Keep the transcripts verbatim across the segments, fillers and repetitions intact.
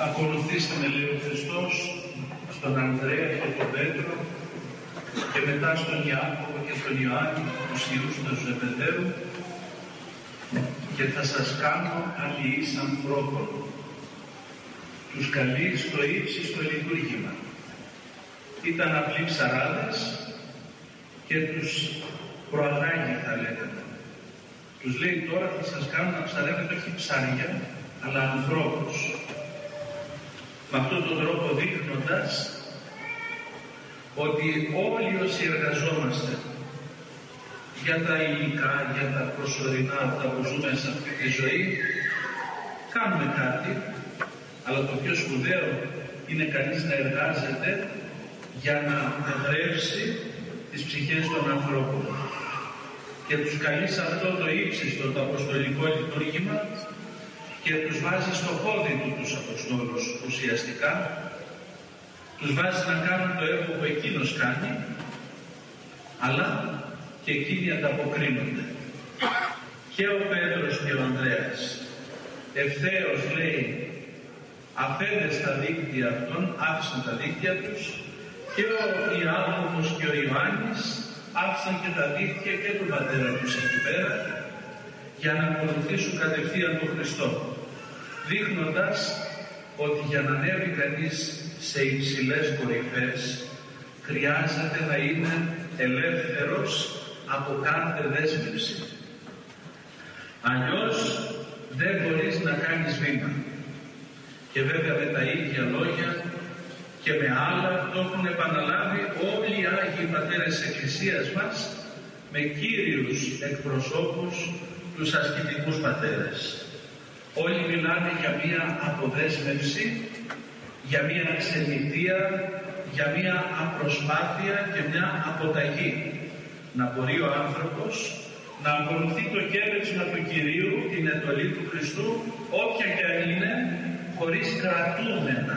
Ακολουθήστε με, λέει ο Χριστός, στον Ανδρέα και τον Πέτρο και μετά στον Ιάκωβο και τον Ιωάννη, τους ιούς του Ζεβεδαίου, και θα σας κάνω αλληλείς ανθρώπων. Τους καλεί στο ύψιστο λειτουργήμα. Ήταν απλοί ψαράδες και τους προαγάγει, θα λέγαμε. Τους λέει τώρα θα σας κάνω να ψαρεύετε όχι ψάρια, αλλά ανθρώπους. Με αυτόν τον τρόπο δείχνοντας ότι όλοι όσοι εργαζόμαστε για τα υλικά, για τα προσωρινά αυτά που ζούμε σε αυτή τη ζωή, κάνουμε κάτι, αλλά το πιο σπουδαίο είναι κανείς να εργάζεται για να εδρεύσει τις ψυχές των ανθρώπων. Και τους καλεί σε αυτό το ύψιστο, το αποστολικό λειτουργήμα, και τους βάζει στο πόδι του τους Αποστόλους ουσιαστικά, τους βάζει να κάνουν το έργο που εκείνος κάνει, αλλά και εκείνοι ανταποκρίνονται. Και ο Πέτρος και ο Ανδρέας ευθέως, λέει, αφέντες τα δίκτυα αυτών, άφησαν τα δίκτυα τους, και ο Ιάκωβος και ο Ιωάννης άφησαν και τα δίκτυα και τον πατέρα τους εκεί πέρα, για να ακολουθήσουν κατευθείαν τον Χριστό, δείχνοντας ότι για να ανέβει κανείς σε υψηλές κορυφές χρειάζεται να είναι ελεύθερος από κάθε δέσμευση. Αλλιώς δεν μπορείς να κάνεις βήμα. Και βέβαια με τα ίδια λόγια και με άλλα το έχουν επαναλάβει όλοι οι Άγιοι Πατέρες της Εκκλησίας μας, με κύριους εκπροσώπους τους ασκητικούς πατέρες. Όλοι μιλάνε για μία αποδέσμευση, για μία ξενιτεία, για μία απροσπάθεια και μια αποταγή. Να μπορεί ο άνθρωπος να ακολουθεί το κέρδισμα του Κυρίου, την εντολή του Χριστού, όποια και αν είναι, χωρίς κρατούμενα.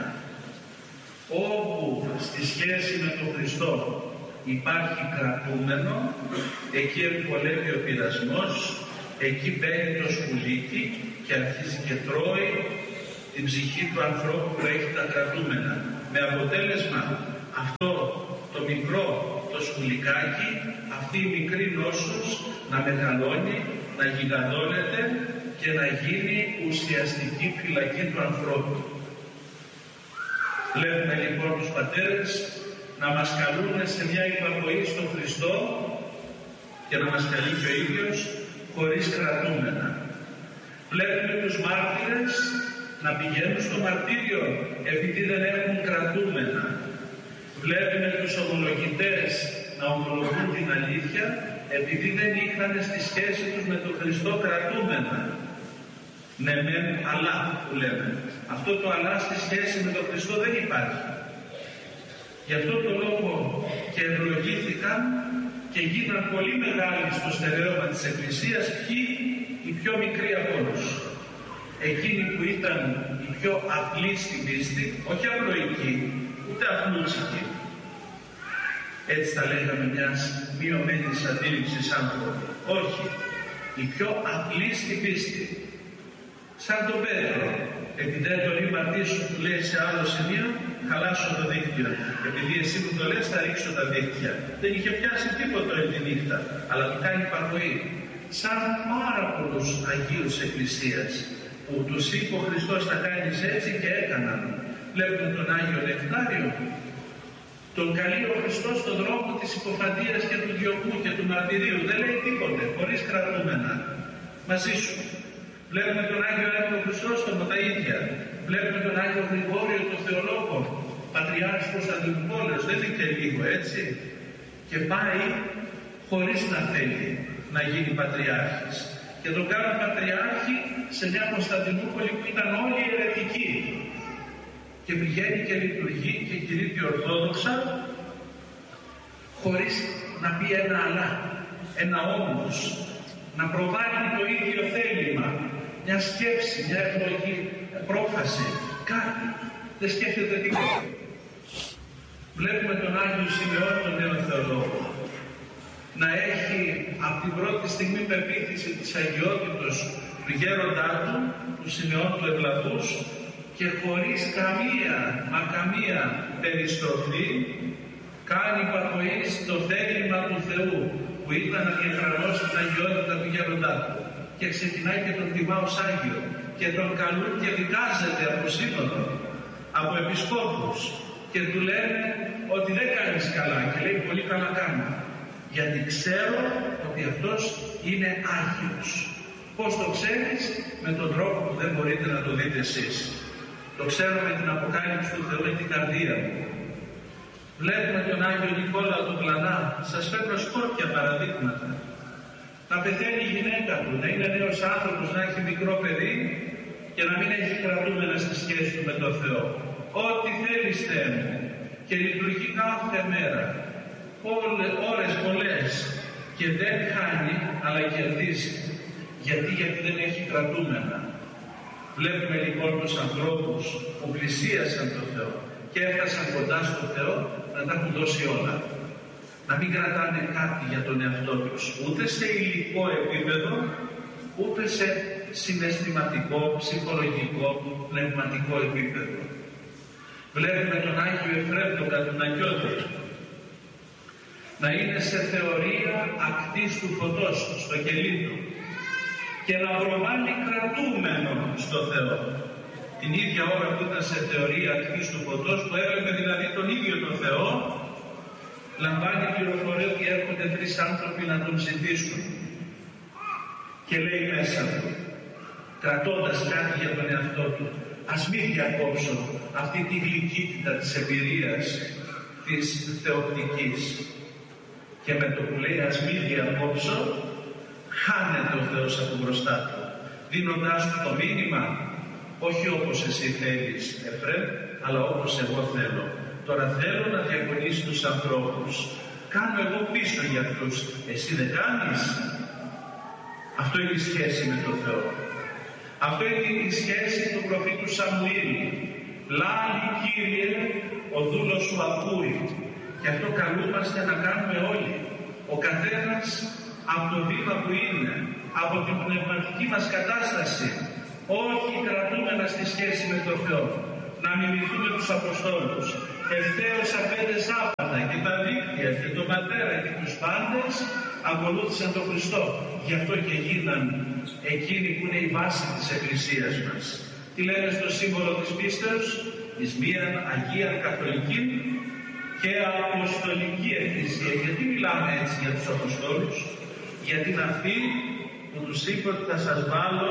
Όπου στη σχέση με τον Χριστό υπάρχει κρατούμενο, εκεί εμβολεύει ο πειρασμός, εκεί μπαίνει το σκουλίκι και αρχίζει και τρώει την ψυχή του ανθρώπου που έχει τα κρατούμενα. Με αποτέλεσμα αυτό το μικρό, το σκουλικάκι, αυτή η μικρή νόσος να μεγαλώνει, να γιγαντώνεται και να γίνει ουσιαστική φυλακή του ανθρώπου. Βλέπουμε λοιπόν τους πατέρες να μας καλούν σε μια υπακοή στον Χριστό και να μας καλεί και ο ίδιος χωρίς κρατούμενα. Βλέπουμε τους μάρτυρες να πηγαίνουν στο μαρτύριο επειδή δεν έχουν κρατούμενα. Βλέπουμε τους ομολογητές να ομολογούν την αλήθεια επειδή δεν είχαν στη σχέση τους με τον Χριστό κρατούμενα. Ναι μεν αλλά που λέμε. Αυτό το αλλά στη σχέση με τον Χριστό δεν υπάρχει. Γι' αυτό το λόγο και ευλογήθηκαν και γίναν πολύ μεγάλοι στο στερέωμα της Εκκλησίας ποιοι, οι πιο μικροί από όλους. Εκείνοι που ήταν οι πιο απλοί στην πίστη, όχι απλοϊκοί, ούτε απλούτσικοι. Έτσι τα λέγαμε μιας μειωμένης αντίληψης άνθρωποι. Όχι, οι πιο απλοί στην πίστη. Σαν τον Πέτρο, επειδή δεν τον ήμαρτήσου, του λέει σε άλλο σημείο, χαλάσω το δίκτυο. Επειδή εσύ μου το λες, θα ρίξω τα δίκτυα. Δεν είχε πιάσει τίποτα όλη τη νύχτα, αλλά του κάνει υπακοή. Σαν πάρα πολλούς Αγίους Εκκλησίας, που τους είπε ο Χριστός θα κάνεις έτσι και έκαναν. Βλέπουμε τον Άγιο Νεκτάριο, τον καλεί ο Χριστός στον δρόμο της υποφαντίας και του διωγμού και του μαρτυρίου. Δεν λέει τίποτε, χωρίς κρατούμενα. Μαζί σου. Βλέπουμε τον Άγιο Άγιο Χρυσόστομο τα ίδια. Βλέπουμε τον Άγιο Γρηγόριο, τον Θεολόγο, Πατριάρχης Κωνσταντινούπολης. Δεν είναι και λίγο έτσι. Και πάει χωρίς να θέλει να γίνει Πατριάρχης. Και τον κάνουν Πατριάρχη σε μια Κωνσταντινούπολη που ήταν όλοι αιρετικοί. Και πηγαίνει και λειτουργεί και κηρύττει ορθόδοξα χωρίς να πει ένα αλλά, ένα όμως, να προβάλλει το ίδιο θέλημα, μια σκέψη, μια ευλογή, πρόφαση, κάτι. Δεν σκέφτεται τίποτα. Βλέπουμε τον Άγιο Σιμεών, τον νέο Θεολόγο, να έχει από την πρώτη στιγμή πεποίθηση της αγιότητος του γέροντά του, του Σιμεών του Ευλαβούς, και χωρίς καμία, μα καμία περιστροφή κάνει υπακοή στο θέλημα του Θεού που ήταν να διατρανώσει την αγιότητα του γέροντά του και ξεκινάει και τον τιμά ως Άγιο και τον καλούν και δικάζεται από σύνοδο, από επισκόπους και του λένε ότι δεν κάνεις καλά και λέει πολύ καλά κάνω γιατί ξέρω ότι αυτός είναι Άγιος. Πώς το ξέρεις? Με τον τρόπο που δεν μπορείτε να το δείτε εσείς. Το ξέρω με την αποκάλυψη του Θεού in την καρδία μου. Βλέπουμε τον Άγιο Νικόλαο του Πλανά, σας φέρνω σκόρπια παραδείγματα. Να πεθαίνει η γυναίκα του, να είναι νέος άνθρωπος, να έχει μικρό παιδί και να μην έχει κρατούμενα στη σχέση του με τον Θεό. Ό,τι θέλεις Θεέ μου, και λειτουργεί κάθε μέρα, όλες, ώρες πολλές και δεν χάνει αλλά κερδίζει. Γιατί, γιατί δεν έχει κρατούμενα. Βλέπουμε λοιπόν τους ανθρώπους που πλησίασαν τον Θεό και έφτασαν κοντά στον Θεό να τα έχουν δώσει όλα. Να μην κρατάνε κάτι για τον εαυτό τους, ούτε σε υλικό επίπεδο, ούτε σε συναισθηματικό, ψυχολογικό, πνευματικό επίπεδο. Βλέπουμε τον Άγιο Εφραίμ τον Κατουνακιώτη να είναι σε θεωρία ακτής του φωτός, στο κελί του, και να προβάλλει κρατούμενο στο Θεό. Την ίδια ώρα που ήταν σε θεωρία ακτής του φωτός, που έβλεπε δηλαδή τον ίδιο τον Θεό, λαμβάνει πληροφορία ότι έρχονται τρεις άνθρωποι να τον ζητήσουν. Και λέει μέσα του, κρατώντας κάτι για τον εαυτό του, ας μην διακόψω αυτή τη γλυκύτητα της εμπειρίας της θεοπτικής. Και με το που λέει ας μην διακόψω, χάνεται ο Θεός από μπροστά του, δίνοντάς του το μήνυμα, όχι όπως εσύ θέλεις Εφραίμ, αλλά όπως εγώ θέλω. Τώρα θέλω να διακονείς τους ανθρώπους, κάνω εγώ πίσω για αυτούς, εσύ δεν κάνεις. Αυτό είναι η σχέση με τον Θεό. Αυτό είναι η σχέση του προφήτου Σαμουήλ. Λάλη Κύριε, ο δούλος σου ακούει. Και αυτό καλούμαστε να κάνουμε όλοι. Ο καθένας από το βήμα που είναι, από την πνευματική μας κατάσταση, όχι κρατούμενα στη σχέση με τον Θεό. Να μιμηθούμε τους Αποστόλους. Ευθέως απέντε Σάββατα και τα δίκτυα και τον Πατέρα και τους πάντες ακολούθησαν τον Χριστό. Γι' αυτό και γίναν εκείνοι που είναι η βάση της Εκκλησίας μας. Τι λένε στο σύμβολο της πίστεως? Εις μίαν Αγία Καθολική και Αποστολική Εκκλησία. Γιατί μιλάμε έτσι για τους Αποστόλους? Γιατί είναι αυτοί που τους είπε ότι θα σας βάλω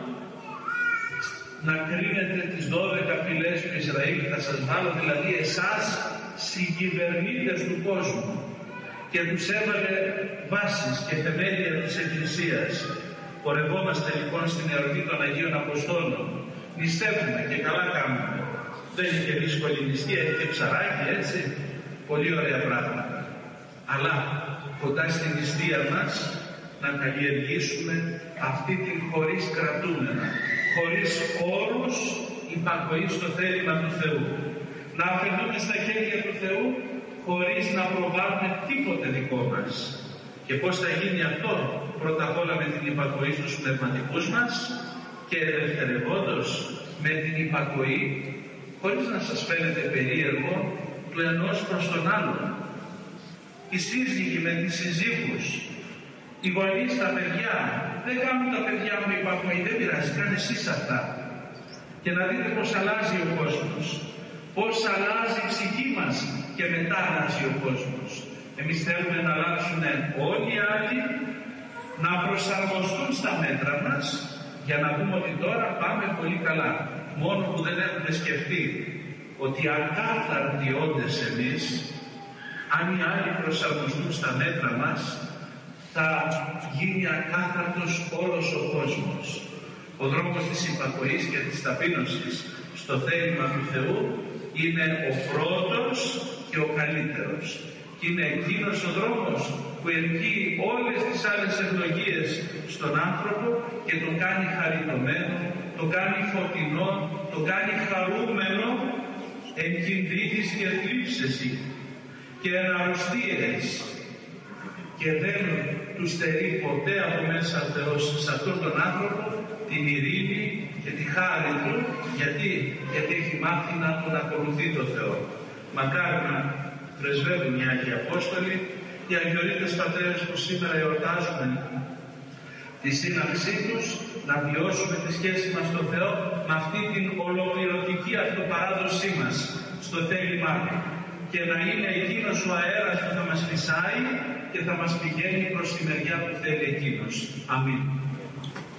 να κρίνετε τις δώδεκα φυλές του Ισραήλ, θα σας βάλω δηλαδή εσάς συγκυβερνήτες του κόσμου, και τους έβαλε βάσεις και θεμέλια της Εκκλησίας. Πορευόμαστε λοιπόν στην εορτή των Αγίων Αποστόλων. Νηστεύουμε και καλά κάνουμε. Δεν είναι και δύσκολη νηστεία, έχει και ψαράκι, έτσι. Πολύ ωραία πράγματα. Αλλά κοντά στην νηστεία μας να καλλιεργήσουμε αυτή την χωρίς κρατούμενα, χωρίς όρους υπακοή στο θέλημα του Θεού. Να αφαιρθούμε στα χέρια του Θεού χωρίς να προβάλλουμε τίποτε δικό μας. Και πώς θα γίνει αυτό? Πρώτα απ' όλα με την υπακοή στους πνευματικούς μας και δευτερευόντως με την υπακοή, χωρίς να σας φαίνεται περίεργο, του ενός προς τον άλλον. Οι σύζυγοι με τις συζύγους, οι γονείς τα παιδιά, δεν κάνουν τα παιδιά μου υπακοή, δεν πειράζει, κάνε εσείς αυτά. Και να δείτε πώς αλλάζει ο κόσμος, πώς αλλάζει η ψυχή μας και μετά αλλάζει ο κόσμος. Εμείς θέλουμε να αλλάξουν όλοι οι άλλοι, να προσαρμοστούν στα μέτρα μας, για να πούμε ότι τώρα πάμε πολύ καλά. Μόνο που δεν έχουμε σκεφτεί ότι ακάθαρτοι όντες εμείς, αν οι άλλοι προσαρμοστούν στα μέτρα μας, θα γίνει ακάθαρτος όλος ο κόσμος. Ο δρόμος της υπακοής και της ταπείνωσης στο θέλημα του Θεού είναι ο πρώτος και ο καλύτερος. Και είναι εκείνος ο δρόμος που ελκύει όλες τις άλλες ευλογίες στον άνθρωπο και τον κάνει χαριτωμένο, τον κάνει φωτεινό, τον κάνει χαρούμενο εν κινδύνης και θλίψεση και εν αρρωστίες, και δεν του στερεί ποτέ από μέσα Θεός σε αυτόν τον άνθρωπο την ειρήνη και τη χάρη Του, γιατί, γιατί έχει μάθει να Τον ακολουθεί το Θεό. Μακάρι να πρεσβεύουν οι Άγιοι Απόστολοι, οι Αγιορείτες Πατέρες που σήμερα εορτάζουμε τη σύναξή τους, να βιώσουμε τη σχέση μας στο Θεό με αυτή την ολοκληρωτική αυτοπαράδοσή μας στο θέλημά Του, και να είναι εκείνος ο αέρας που θα μας φυσάει και θα μας πηγαίνει προς τη μεριά που θέλει εκείνος. Αμήν.